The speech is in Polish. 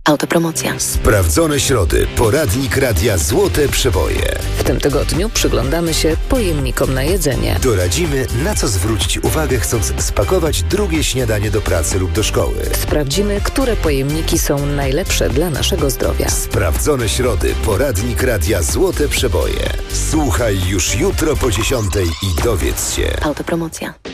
Autopromocja. Sprawdzone środy. Poradnik radia Złote Przeboje. W tym tygodniu przyglądamy się pojemnikom na jedzenie. Doradzimy, na co zwrócić uwagę, chcąc spakować drugie śniadanie do pracy lub do szkoły. Sprawdzimy, które pojemniki są najlepsze dla naszego zdrowia. Sprawdzone środy. Poradnik radia Złote Przeboje. Słuchaj już jutro po 10:00 i dowiedz się. Autopromocja.